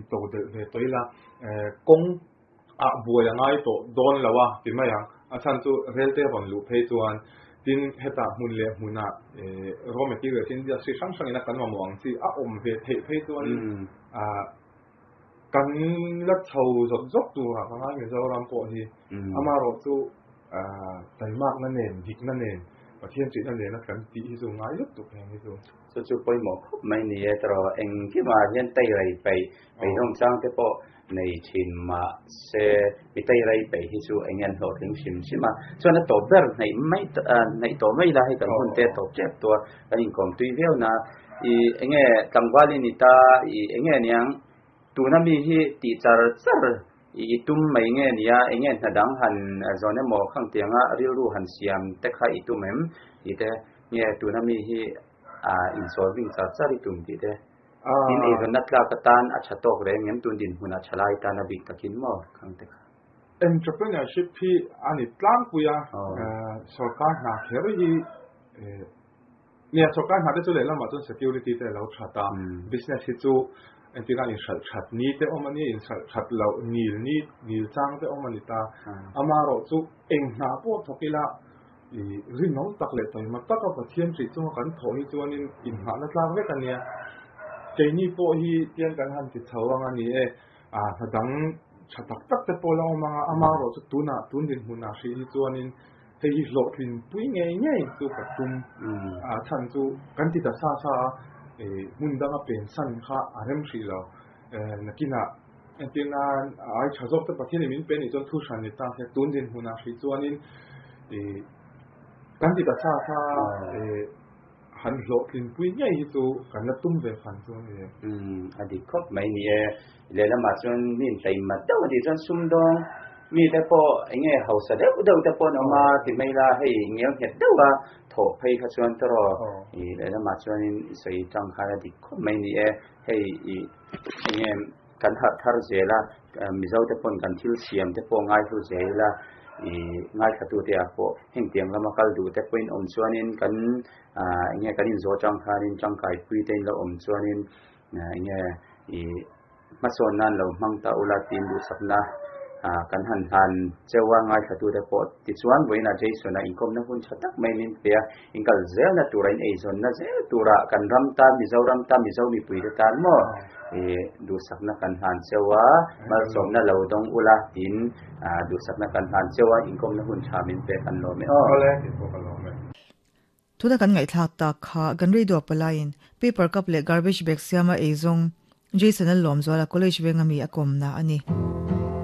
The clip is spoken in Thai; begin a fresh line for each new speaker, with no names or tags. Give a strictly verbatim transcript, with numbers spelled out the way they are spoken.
โตเดเวตัวละเอ่อกงอ่ะบัวยังไงโตโดนแล้ววะเป็นไม่ยังอาจารย์จูเรลเตอร์บอลลูเพย์จวนดินเหตุมุนเล่มุนอ่ะเอ่อรวมที่เกิดขึ้นจะสิ่งช่างช่างนักการมองสิอ่ะอมเวทเพย์จวนอ่ากันลัดเช่าจดจดตัวครับง่ายๆเหมือนเราลำโพงที่อามาโรจูอ่าแต่มากนั่นเองดิกนั่นเองประเทศจีนนั่นเองนะกันที่ที่สูงง่ายยุบตัวแพงที่สุด
สุดๆไปหมดไม่เนี่ยตลอดเองที่มาเรียนไต้ไรไปไปท่องจ้างที่พอในชินมาเสไปไต้ไรไปที่สุดเองเงินหัวถึงชิมใช่ไหมส่วนตัวเบอร์ในไม่ในตัวไม่ได้กันคนเตะตัวเจ็บตัวอันนี้ก็ตุยเดียวนะอีเองเงี้ยกำว่าลินิตาอีเองเงี้ยยังตัวนั้นมีที่ตีจาร์จาร์อีตุ้มไม่เงี้ยเนี่ยเองเงี้ยถ้าดังหันส่วนนี้หมอข้างเตียงอ่ะเรียรู้หันเสียมแต่ใครอีตุ้มเอ็มอีแต่เนี่ยตัวนั้นมีที่อ่าอินโซลวิ่งสัตว์สัตว์ตุ้มที่เด้ดินเองนัดลากตันอัจฉริยะเรื่องเงี้ยตุนดินหุ่นอัจฉริยะตานาบิกตะกินหมอข้างเตียง
entrepreneurship ที่อันนี้ตั้งกุยอ่ะสุขการหาเขียนที่เนี่ยสุขการหาได้จุดเลยแล้วมาจน security แต่เราชัดตา business ที่จู่อันที่การอินชัดชัดนี้แต่อมันนี่อินชัดชัดเรานิลนี่นิลจังแต่อมันนี่ตาอามาเราจู่เองหน้าพวกทุกอย่างอีริมน้องตักเล็ดตัวมันตักกับเทียนจิตจู่กันถอยจู่นี่อินหานักล่างเล็กกันเนี่ยเจนี่พวกที่เทียนกันหันจิตเท่าว่างั้นนี่เออ่าถ้าดังชัดตักตักแต่พอเรามาอามาเราจู่ตุน่ะตุนดินหุ่นอาชีพจู่นี่เฮ้ยหลอกลินปุ้ยไงไงจู่กับตุ่มอ่าท่านจู่กันติดตาซาซาเอมุนดังเป็นสันข้าอารมณ์สิเราเออนักกินอ่ะอันที่นั่นไอ้ชาวโซฟต์ประเทศนี้มันเป็นอีกจนทุชันนี่ตั้งแต่ตุนดินหุ่นอาชีพจู่นี่เอกันติดตาซาซาเอหันหลอกลินปุ้ยไงจู่กันละตุ้มเวฟันจู่นี่
อืมอดีตครบไม่เนี่ยเรื่องละมาส่วนนี่ใจมาเท่าที่ส่วนสุ่มดองมีแต่พอไอ้เงี้ยเขาแสดงเดี๋ยวแต่พอออกมาที่ไม่ละให้เงี้ยเห็นเดี๋ยวว่าถกให้เขาส่วนตลอดอีแล้วมาส่วนใส่จังคาราดิคไม่เนี่ยให้อีเงี้ยกันหัดทาร์เจล่ามิเจ้าแต่พอนกันทิลเซียมแต่พอง่ายทุเจล่าอีง่ายขัดตัวเดียพอเห็นเตียงแล้วมาคัลดูแต่พอนอมส่วนนี้กันอ่าเงี้ยกันอินโซจังคารินจังไก่คุยเต็นแล้วอมส่วนนี้เงี้ยอีมาส่วนนั้นเรามั่งตาอุลาตินดูสักนะอ่ากันหันหันเจ้าว่าง่ายขัดตัวแต่พอติดส่วนไว้นะเจส่วนนั้นอินคอมนั้นคุณชัดตักไม่นินเปียอินกัลเซลนะตัวไรเอส่วนนั้นเซลตัวละกันรำตามิเจ้ารำตามิเจ้ามีปุยตานมั้งเอดูสักนักกันหันเจ้าว่ามาสมนั้นเราต้องอุลาตินอ่าดูสักนักกันหันเจ้าว่าอินคอมนั้นคุณชามินเปียกันโลไม่อ๋อ
เลยอินคอมกันโลไม่
ทุกกันไงทักตาขากันรีดวปลายน์เปเปอร์คัพเล็ก garbage bag เสียมาเอซงเจสันนั้นหลอมจวล college เวงมีอากมนาอันนี้